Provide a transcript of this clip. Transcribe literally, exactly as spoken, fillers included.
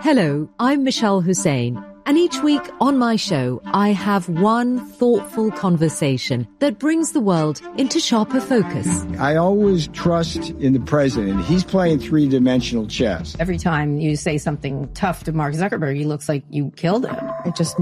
Hello, I'm Michelle Hussein, and each week on my show, I have one thoughtful conversation that brings the world into sharper focus. I always trust in the president. He's playing three-dimensional chess. Every time you say something tough to Mark Zuckerberg, he looks like you killed him. It just